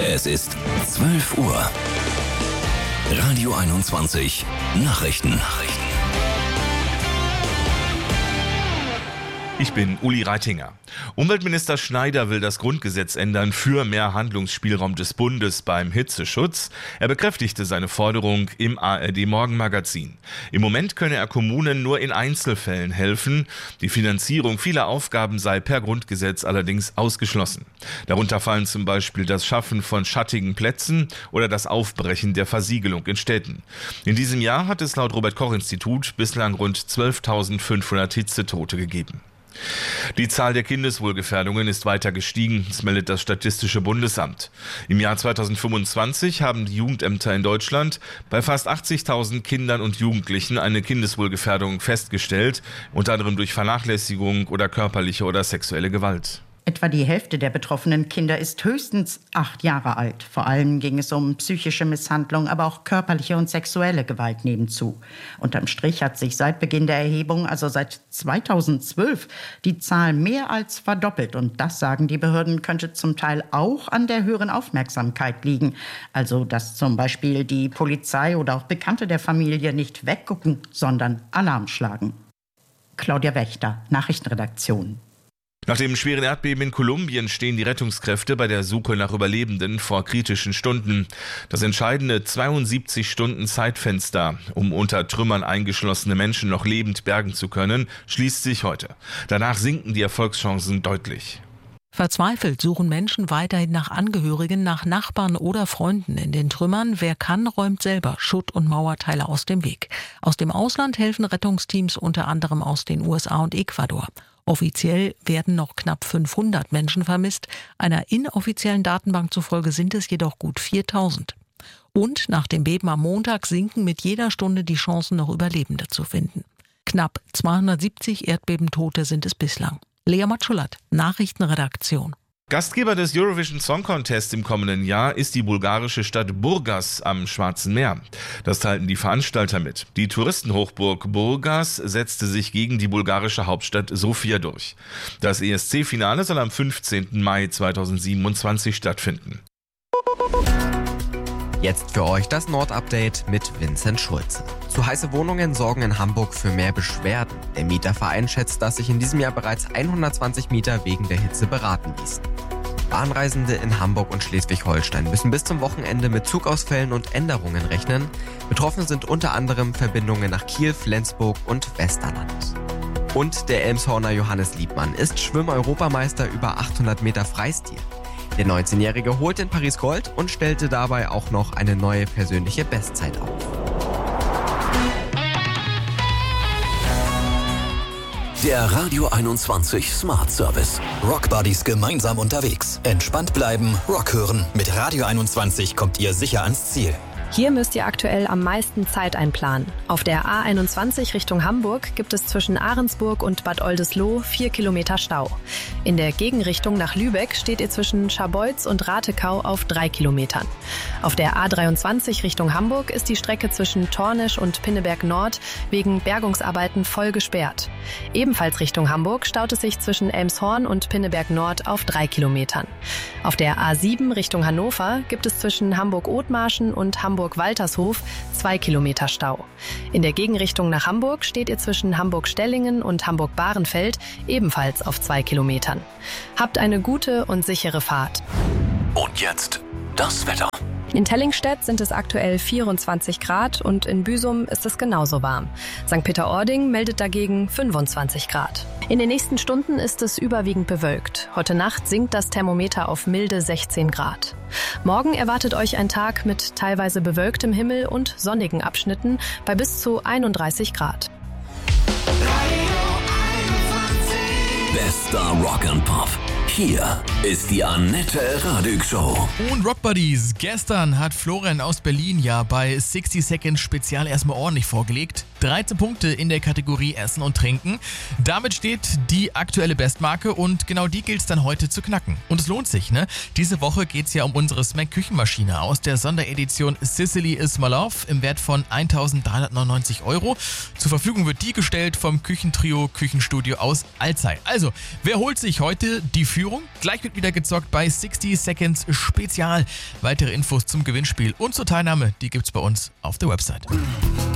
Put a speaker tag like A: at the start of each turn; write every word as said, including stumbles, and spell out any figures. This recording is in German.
A: Es ist zwölf Uhr. Radio einundzwanzig Nachrichten. Nachrichten.
B: Ich bin Uli Reitinger. Umweltminister Schneider will das Grundgesetz ändern für mehr Handlungsspielraum des Bundes beim Hitzeschutz. Er bekräftigte seine Forderung im A R D-Morgenmagazin. Im Moment könne er Kommunen nur in Einzelfällen helfen. Die Finanzierung vieler Aufgaben sei per Grundgesetz allerdings ausgeschlossen. Darunter fallen zum Beispiel das Schaffen von schattigen Plätzen oder das Aufbrechen der Versiegelung in Städten. In diesem Jahr hat es laut Robert-Koch-Institut bislang rund zwölftausendfünfhundert Hitzetote gegeben. Die Zahl der Kindeswohlgefährdungen ist weiter gestiegen, das meldet das Statistische Bundesamt. Im Jahr zweitausendfünfundzwanzig haben die Jugendämter in Deutschland bei fast achtzigtausend Kindern und Jugendlichen eine Kindeswohlgefährdung festgestellt, unter anderem durch Vernachlässigung oder körperliche oder sexuelle Gewalt.
C: Etwa die Hälfte der betroffenen Kinder ist höchstens acht Jahre alt. Vor allem ging es um psychische Misshandlung, aber auch körperliche und sexuelle Gewalt nebenzu. Unterm Strich hat sich seit Beginn der Erhebung, also seit zweitausendzwölf, die Zahl mehr als verdoppelt. Und das, sagen die Behörden, könnte zum Teil auch an der höheren Aufmerksamkeit liegen. Also, dass zum Beispiel die Polizei oder auch Bekannte der Familie nicht weggucken, sondern Alarm schlagen. Claudia Wächter, Nachrichtenredaktion.
B: Nach dem schweren Erdbeben in Kolumbien stehen die Rettungskräfte bei der Suche nach Überlebenden vor kritischen Stunden. Das entscheidende zweiundsiebzig Stunden Zeitfenster, um unter Trümmern eingeschlossene Menschen noch lebend bergen zu können, schließt sich heute. Danach sinken die Erfolgschancen deutlich.
D: Verzweifelt suchen Menschen weiterhin nach Angehörigen, nach Nachbarn oder Freunden in den Trümmern. Wer kann, räumt selber Schutt- und Mauerteile aus dem Weg. Aus dem Ausland helfen Rettungsteams unter anderem aus den U S A und Ecuador. Offiziell werden noch knapp fünfhundert Menschen vermisst. Einer inoffiziellen Datenbank zufolge sind es jedoch gut viertausend. Und nach dem Beben am Montag sinken mit jeder Stunde die Chancen, noch Überlebende zu finden. Knapp zweihundertsiebzig Erdbebentote sind es bislang. Lea Matschulat, Nachrichtenredaktion.
B: Gastgeber des Eurovision Song Contest im kommenden Jahr ist die bulgarische Stadt Burgas am Schwarzen Meer. Das teilten die Veranstalter mit. Die Touristenhochburg Burgas setzte sich gegen die bulgarische Hauptstadt Sofia durch. Das E S C-Finale soll am fünfzehnten Mai zweitausendsiebenundzwanzig stattfinden.
E: Jetzt für euch das Nord-Update mit Vincent Schulze. Zu heiße Wohnungen sorgen in Hamburg für mehr Beschwerden. Der Mieterverein schätzt, dass sich in diesem Jahr bereits hundertzwanzig Mieter wegen der Hitze beraten ließen. Bahnreisende in Hamburg und Schleswig-Holstein müssen bis zum Wochenende mit Zugausfällen und Änderungen rechnen. Betroffen sind unter anderem Verbindungen nach Kiel, Flensburg und Westerland. Und der Elmshorner Johannes Liebmann ist Schwimm-Europameister über achthundert Meter Freistil. Der neunzehnjährige holte in Paris Gold und stellte dabei auch noch eine neue persönliche Bestzeit auf.
A: Der Radio einundzwanzig Smart Service. Rock Buddies gemeinsam unterwegs. Entspannt bleiben, Rock hören. Mit Radio einundzwanzig kommt ihr sicher ans Ziel.
F: Hier müsst ihr aktuell am meisten Zeit einplanen. Auf der A einundzwanzig Richtung Hamburg gibt es zwischen Ahrensburg und Bad Oldesloe vier Kilometer Stau. In der Gegenrichtung nach Lübeck steht ihr zwischen Scharbeutz und Ratekau auf drei Kilometern. Auf der A dreiundzwanzig Richtung Hamburg ist die Strecke zwischen Tornisch und Pinneberg Nord wegen Bergungsarbeiten voll gesperrt. Ebenfalls Richtung Hamburg staut es sich zwischen Elmshorn und Pinneberg Nord auf drei Kilometern. Auf der A sieben Richtung Hannover gibt es zwischen Hamburg-Othmarschen und Hamburg-Waltershof zwei Kilometer Stau. In der Gegenrichtung nach Hamburg steht ihr zwischen Hamburg-Stellingen und Hamburg-Bahrenfeld ebenfalls auf zwei Kilometern. Habt eine gute und sichere Fahrt.
A: Und jetzt das Wetter.
F: In Tellingstedt sind es aktuell vierundzwanzig Grad und in Büsum ist es genauso warm. Sankt Peter-Ording meldet dagegen fünfundzwanzig Grad. In den nächsten Stunden ist es überwiegend bewölkt. Heute Nacht sinkt das Thermometer auf milde sechzehn Grad. Morgen erwartet euch ein Tag mit teilweise bewölktem Himmel und sonnigen Abschnitten bei bis zu einunddreißig Grad.
A: Bester Rock and Pop. Hier ist die Annette Radig Show.
G: Und Rock Buddies, gestern hat Florian aus Berlin ja bei sixty Seconds Spezial erstmal ordentlich vorgelegt. dreizehn Punkte in der Kategorie Essen und Trinken. Damit steht die aktuelle Bestmarke und genau die gilt es dann heute zu knacken. Und es lohnt sich, ne? Diese Woche geht es ja um unsere Smack-Küchenmaschine aus der Sonderedition Sicily is my love im Wert von eintausenddreihundertneunundneunzig Euro. Zur Verfügung wird die gestellt vom Küchentrio Küchenstudio aus Alzey. Also, wer holt sich heute die Führung? Gleich wird wieder gezockt bei sixty Seconds Spezial. Weitere Infos zum Gewinnspiel und zur Teilnahme, die gibt's bei uns auf der Website.